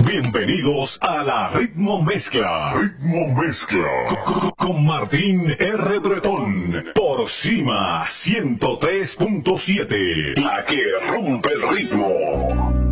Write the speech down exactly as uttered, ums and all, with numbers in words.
Bienvenidos a la Ritmo Mezcla. Ritmo Mezcla. Con, con Martín R. Bretón. Por Cima ciento tres punto siete. La que rompe el ritmo.